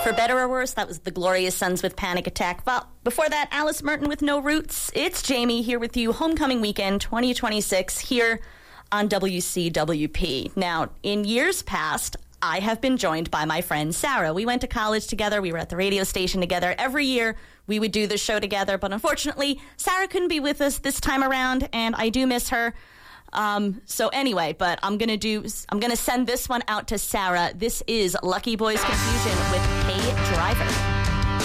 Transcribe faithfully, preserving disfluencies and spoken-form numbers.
For better or worse, that was the Glorious Sons with Panic Attack. Well, before that, Alice Merton with No Roots. It's Jamie here with you, Homecoming Weekend twenty twenty-six, here on W C W P. Now, in years past, I have been joined by my friend Sarah. We went to college together. We were at the radio station together. Every year, we would do the show together. But unfortunately, Sarah couldn't be with us this time around, and I do miss her. Um, so anyway, but I'm gonna do, I'm gonna send this one out to Sarah. This is Lucky Boys Confusion with Hey Driver.